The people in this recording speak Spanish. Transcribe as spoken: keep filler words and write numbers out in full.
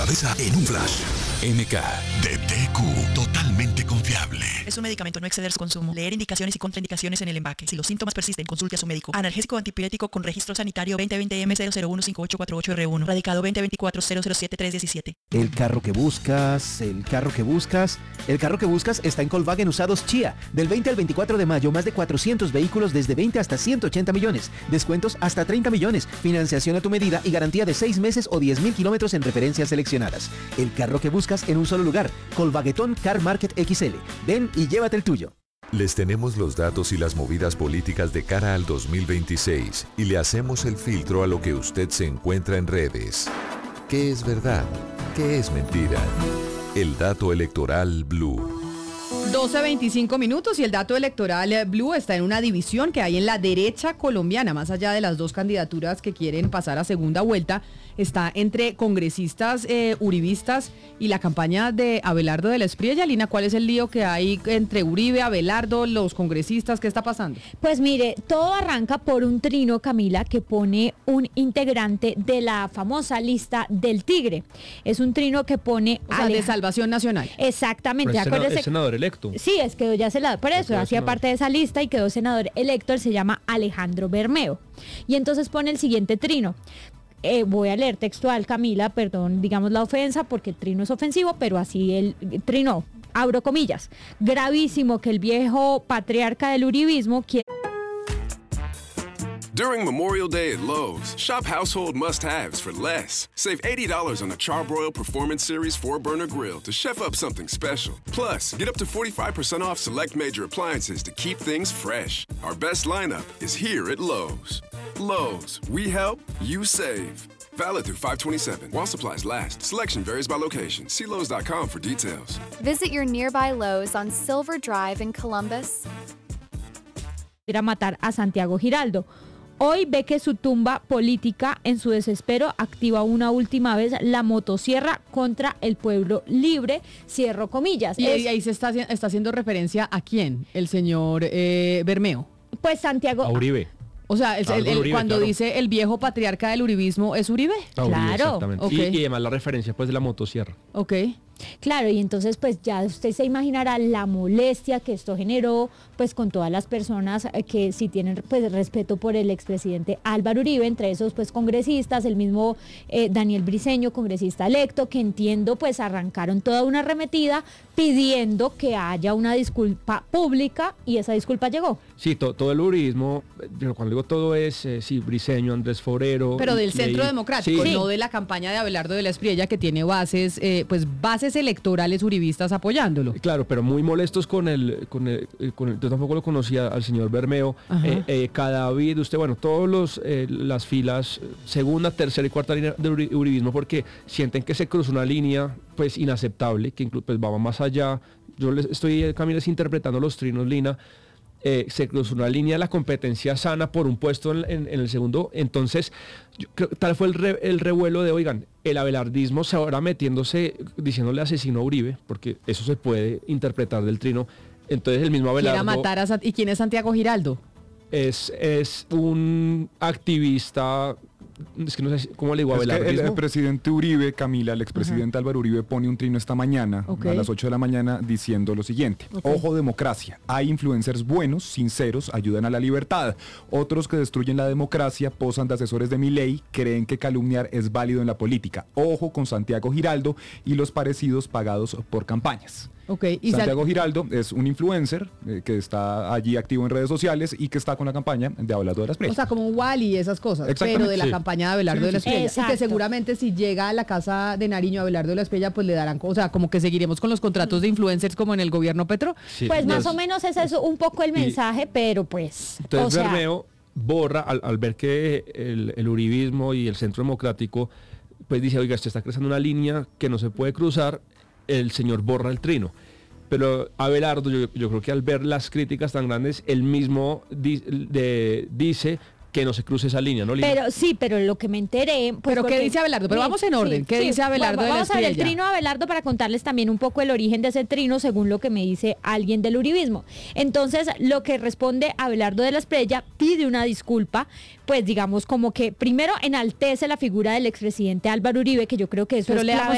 cabeza en un flash. M K de T Q, totalmente confiable. Es un medicamento, no exceder su consumo. Leer indicaciones y contraindicaciones en el empaque. Si los síntomas persisten, consulte a su médico. Analgésico antipirético con registro sanitario veinte veinte M cero cero uno cinco ocho cuatro ocho R uno. Radicado veinte veinticuatro cero cero siete tres diecisiete. El carro que buscas, el carro que buscas, el carro que buscas está en Volkswagen Usados Chia. Del veinte al veinticuatro de mayo, más de cuatrocientos vehículos desde veinte hasta ciento ochenta millones. Descuentos hasta treinta millones. Financiación a tu medida y garantía de seis meses o diez mil kilómetros en referencias seleccionadas. El carro que buscas en un solo lugar. Volkswagen Car Market X L. Ven y llévate el tuyo. Les tenemos los datos y las movidas políticas de cara al dos mil veintiséis y le hacemos el filtro a lo que usted se encuentra en redes. ¿Qué es verdad? ¿Qué es mentira? El dato electoral Blue. doce veinticinco minutos y el dato electoral Blue está en una división que hay en la derecha colombiana, más allá de las dos candidaturas que quieren pasar a segunda vuelta, está entre congresistas eh, uribistas y la campaña de Abelardo de la Espriella. Lina, ¿cuál es el lío que hay entre Uribe, Abelardo, los congresistas? ¿Qué está pasando? Pues mire, todo arranca por un trino, Camila, que pone un integrante de la famosa lista del Tigre. Es un trino que pone... O sea, Aleja... de Salvación Nacional. Exactamente. Pero es, senador, es senador electo. Sí, es quedó ya senador. Por eso, hacía parte de esa lista y quedó senador electo. Él se llama Alejandro Bermeo. Y entonces pone el siguiente trino. Eh, voy a leer textual, Camila, perdón, digamos la ofensa, porque el trino es ofensivo, pero así el trino, abro comillas. Gravísimo que el viejo patriarca del uribismo quiera... During Memorial Day at Lowe's, shop household must-haves for less. Save eighty dollars on a Charbroil Performance Series four burner grill to chef up something special. Plus, get up to forty-five percent off select major appliances to keep things fresh. Our best lineup is here at Lowe's. Lowe's, we help, you save. Valid through five twenty-seven while supplies last. Selection varies by location. See Lowe's dot com for details. Visit your nearby Lowe's on Silver Drive in Columbus. Ir a matar a Santiago Giraldo. Hoy ve que su tumba política, en su desespero, activa una última vez la motosierra contra el pueblo libre, cierro comillas. Y es, ahí se está, está haciendo referencia a quién, el señor eh, Bermeo. Pues Santiago... A Uribe. O sea, el, el, el, Uribe, cuando claro. dice el viejo patriarca del uribismo, ¿es Uribe? A Uribe, claro. Exactamente. Okay. Y, y además la referencia pues de la motosierra. Ok. Claro, y entonces pues ya usted se imaginará la molestia que esto generó pues con todas las personas que sí tienen pues respeto por el expresidente Álvaro Uribe, entre esos pues congresistas, el mismo eh, Daniel Briceño, congresista electo, que entiendo pues arrancaron toda una arremetida pidiendo que haya una disculpa pública y esa disculpa llegó. Sí, to, todo el uribismo, cuando digo todo es, eh, sí, Briceño, Andrés Forero. Pero del Centro Ley, Democrático, sí. no de la campaña de Abelardo de la Espriella, que tiene bases, eh, pues bases electorales uribistas apoyándolo. Claro, pero muy molestos con el, con el, con el yo tampoco lo conocía al señor Bermeo, eh, eh, Cadavid, usted, bueno, todos los eh, las filas, segunda, tercera y cuarta línea del uribismo, porque sienten que se cruza una línea pues inaceptable, que incluso pues va más allá. Yo les estoy, Camila, interpretando los trinos, Lina. Eh, se cruzó una línea de la competencia sana por un puesto en, en, en el segundo, entonces yo creo, tal fue el, re, el revuelo de, oigan, el abelardismo se ahora metiéndose, diciéndole asesino a Uribe, porque eso se puede interpretar del trino, entonces el mismo Abelardo... Quiera matar a... ¿Y quién es Santiago Giraldo? Es, es un activista... Es que no sé cómo le digo, es que el, el presidente Uribe, Camila, el expresidente uh-huh. Álvaro Uribe pone un trino esta mañana, okay. a las ocho de la mañana, diciendo lo siguiente. Okay. Ojo, democracia. Hay influencers buenos, sinceros, ayudan a la libertad. Otros que destruyen la democracia, posan de asesores de Milei, creen que calumniar es válido en la política. Ojo con Santiago Giraldo y los parecidos pagados por campañas. Okay. ¿Y Santiago Giraldo es un influencer eh, que está allí activo en redes sociales y que está con la campaña de Abelardo de la Espriella. O sea, como un Wally y esas cosas, pero de la sí. campaña de Abelardo sí, de la Espriella. Sí, y que seguramente si llega a la casa de Nariño Abelardo de la Espriella, pues le darán, o sea, como que seguiremos con los contratos de influencers como en el gobierno Petro. Sí. Pues más o menos ese es un poco el mensaje, y, pero pues... Entonces o sea, Bermeo borra, al, al ver que el, el uribismo y el Centro Democrático, pues dice, oiga, esto está cruzando una línea que no se puede cruzar, el señor borra el trino. Pero Abelardo, yo, yo creo que al ver las críticas tan grandes, él mismo di, de, dice que no se cruce esa línea, ¿no, Lina? Pero sí, pero lo que me enteré... Pues ¿Pero porque, qué dice Abelardo? Pero sí, vamos en orden. Sí, ¿Qué sí, dice Abelardo bueno, de la Espriella? Vamos a ver el trino de Abelardo para contarles también un poco el origen de ese trino, según lo que me dice alguien del uribismo. Entonces, lo que responde Abelardo de la Espriella, pide una disculpa, pues digamos como que primero enaltece la figura del expresidente Álvaro Uribe, que yo creo que eso pero es le clave.